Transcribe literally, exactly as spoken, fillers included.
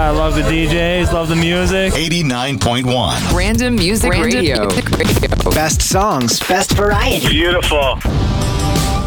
I love the D Js, love the music. eighty-nine point one. Random Music Random Radio. Best songs, best variety. Beautiful.